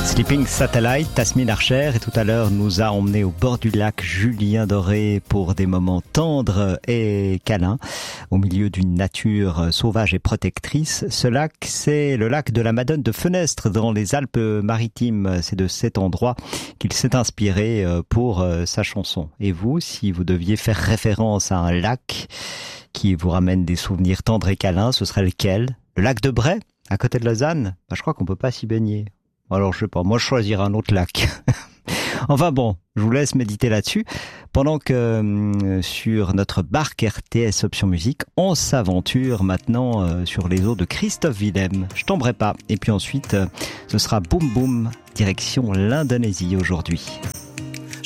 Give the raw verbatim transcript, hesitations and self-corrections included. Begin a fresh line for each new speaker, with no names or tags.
Sleeping Satellite, Tasmin Archer, et tout à l'heure nous a emmenés au bord du lac Julien Doré pour des moments tendres et câlins au milieu d'une nature sauvage et protectrice. Ce lac, c'est le lac de la Madone de Fenestre dans les Alpes-Maritimes. C'est de cet endroit qu'il s'est inspiré pour sa chanson. Et vous, si vous deviez faire référence à un lac qui vous ramène des souvenirs tendres et câlins, ce serait lequel? Le lac de Bray, à côté de Lausanne? Bah, je crois qu'on peut pas s'y baigner. Alors, je sais pas, moi je choisirais un autre lac. Enfin bon, je vous laisse méditer là-dessus. Pendant que euh, sur notre barque R T S Option Musique, on s'aventure maintenant euh, sur les eaux de Christophe Willem. Je tomberai pas. Et puis ensuite, euh, ce sera Boum Boum, direction l'Indonésie aujourd'hui.